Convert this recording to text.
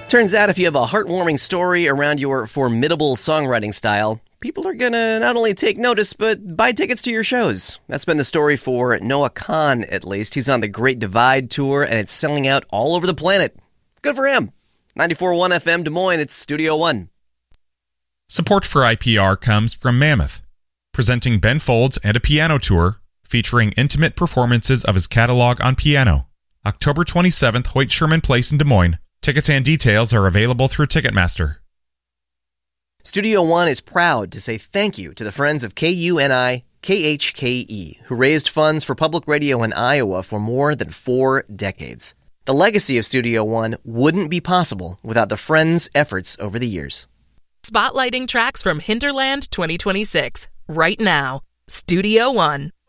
Turns out if you have a heartwarming story around your formidable songwriting style, people are gonna not only take notice, but buy tickets to your shows. That's been the story for Noah Kahan, at least. He's on the Great Divide Tour, and it's selling out all over the planet. Good for him. 94.1 FM Des Moines, it's Studio One. Support for IPR comes from Mammoth, presenting Ben Folds and a piano tour featuring intimate performances of his catalog on piano. October 27th, Hoyt Sherman Place in Des Moines. Tickets and details are available through Ticketmaster. Studio One is proud to say thank you to the friends of KUNI KHKE, who raised funds for public radio in Iowa for more than 4 decades. The legacy of Studio One wouldn't be possible without the friends' efforts over the years. Spotlighting tracks from Hinterland 2026, right now. Studio One.